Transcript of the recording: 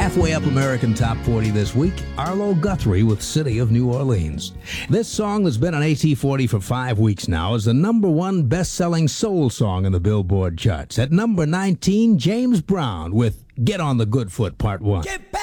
Halfway up American Top 40 this week, Arlo Guthrie with City of New Orleans. This song that's been on AT40 for 5 weeks now is the number one best-selling soul song in the Billboard charts. At number 19, James Brown with Get on the Good Foot Part 1. Get back!